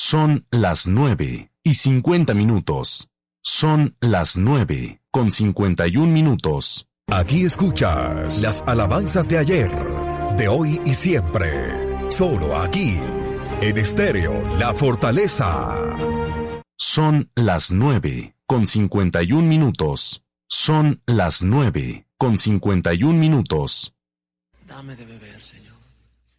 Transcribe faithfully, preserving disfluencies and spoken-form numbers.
Son las nueve y cincuenta minutos. Son las nueve con cincuenta y un minutos. Aquí escuchas las alabanzas de ayer, de hoy y siempre. Solo aquí, en Estéreo La Fortaleza. Son las nueve con cincuenta y un minutos. Son las nueve con cincuenta y un minutos. Dame de beber, Señor.